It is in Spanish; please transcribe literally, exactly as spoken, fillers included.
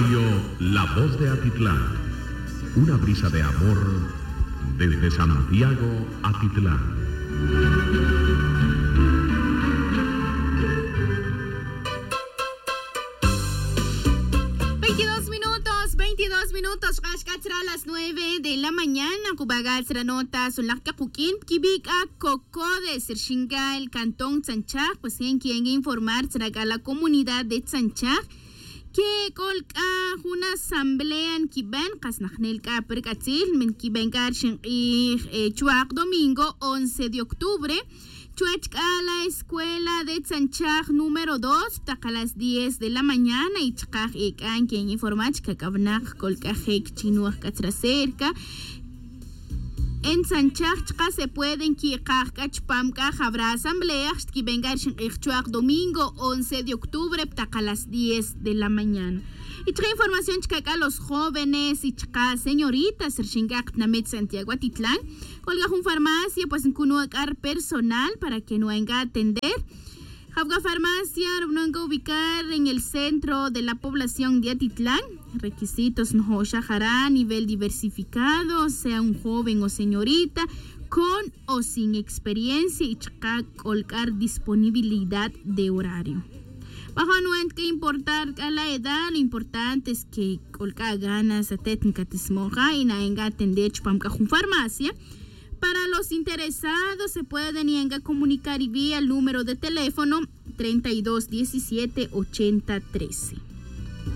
Radio La Voz de Atitlán, una brisa de amor desde Santiago a Atitlán. veintidós minutos, será a las nueve de la mañana. Cubagal será nota Sulaka Kukin, Kibik a Coco de Sershinga, el cantón Tzanchaj, pues quien quiere informar será a la comunidad de Tzanchaj que colca una asamblea en Kiben, Kasnachnel Kaperkatil, men Kiben Karshin y Chuak domingo once de octubre. Chuach a la escuela de Tzanchaj número dos, a las diez de la mañana, y Chkaj Ekan, quien informa que Kabnak, Kolkajek, Chinuach, Katracerca. En Tzanchaj se pueden Kikaj, Kachpamka, habrá asambleas que vengan Chuach domingo once de octubre, a las diez de la mañana. Y trae información que los jóvenes y chicas señoritas Sershingak Namet Santiago Atitlán colga un farmacia pues en cunuacar personal para que no venga a atender. Habga farmacia no venga a ubicar en el centro de la población de Atitlán. Requisitos no shahará nivel diversificado, sea un joven o señorita con o sin experiencia y chica colgar disponibilidad de horario. Bajo no hay que importar a la edad, lo importante es que colca ganas a técnica tismoja y na enga atender chupamca con farmacia. Para los interesados se pueden enga comunicar vía el número de teléfono treinta y dos diecisiete ochenta trece.